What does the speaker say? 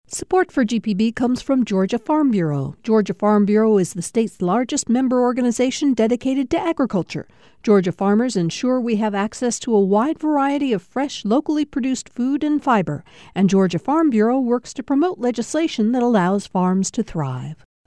Support for GPB comes from Georgia Farm Bureau. Georgia Farm Bureau is the state's largest member organization dedicated to agriculture. Georgia farmers ensure we have access to a wide variety of fresh, locally produced food and fiber. And Georgia Farm Bureau works to promote legislation that allows farms to thrive.